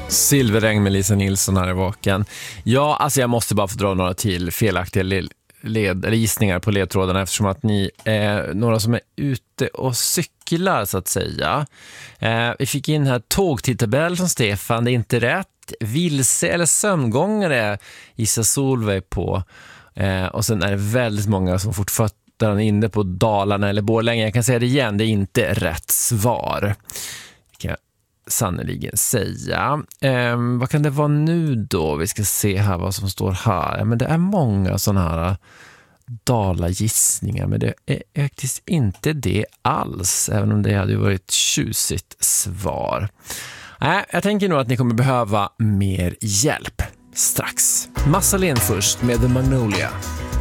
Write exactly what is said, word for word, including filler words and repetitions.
Silverregn med Lisa Nilsson här i vaken. Ja, alltså jag måste bara få dra några till felaktiga led, led, eller gissningar på ledtrådarna eftersom att ni är några som är ute och cyklar så att säga. Eh, vi fick in här tågtidtabell från Stefan, det är inte rätt. Vilse eller sömngångare gissar Solveig på. Eh, och sen är det väldigt många som fortfarande är inne på Dalarna eller Borlänge. Jag kan säga det igen, det är inte rätt svar. Det kan jag sannoliken säga. Eh, vad kan det vara nu då? Vi ska se här vad som står här. Ja, men det är många sådana här Dala-gissningar, men det är faktiskt inte det alls, även om det hade varit ett tjusigt svar. Nej, jag tänker nog att ni kommer behöva mer hjälp strax. Massalén först med The Magnolia.